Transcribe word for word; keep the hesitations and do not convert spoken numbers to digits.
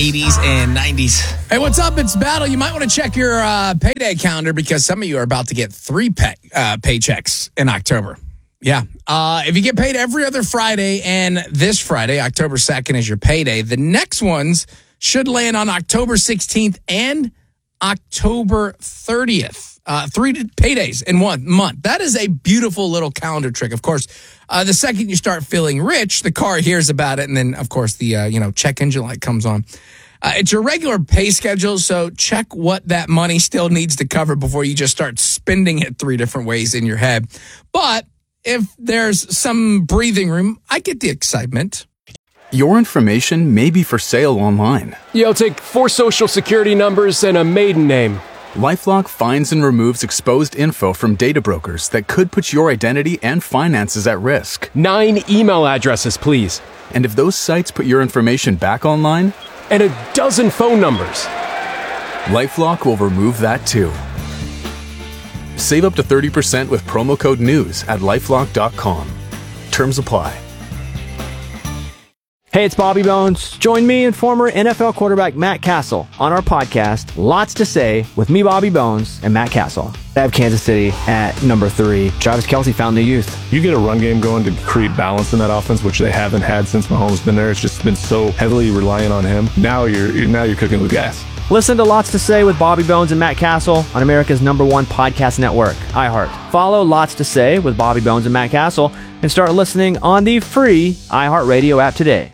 eighties and nineties. Hey, what's up? It's Battle. You might want to check your uh, payday calendar because some of you are about to get three pay, uh, paychecks in October. Yeah. Uh, if you get paid every other Friday and this Friday, October second, is your payday, the next ones should land on October sixteenth and October thirtieth. Uh, three paydays in one month. That is a beautiful little calendar trick. Of course, uh, the second you start feeling rich, the car hears about it, and then, of course, the uh, you know check engine light comes on. Uh, it's your regular pay schedule, so check what that money still needs to cover before you just start spending it three different ways in your head. But if there's some breathing room, I get the excitement. Your information may be for sale online. Yeah, I'll take four social security numbers and a maiden name. LifeLock finds and removes exposed info from data brokers that could put your identity and finances at risk. Nine email addresses, please. And if those sites put your information back online? And a dozen phone numbers. LifeLock will remove that too. Save up to thirty percent with promo code NEWS at lifelock dot com. Terms apply. Hey, it's Bobby Bones. Join me and former N F L quarterback Matt Castle on our podcast, Lots to Say, with me, Bobby Bones, and Matt Castle. I have Kansas City at number three. Travis Kelce found the youth. You get a run game going to create balance in that offense, which they haven't had since Mahomes been there. It's just been so heavily reliant on him. Now you're, you're now you're cooking with gas. Listen to Lots to Say with Bobby Bones and Matt Castle on America's number one podcast network, iHeart. Follow Lots to Say with Bobby Bones and Matt Castle and start listening on the free iHeartRadio app today.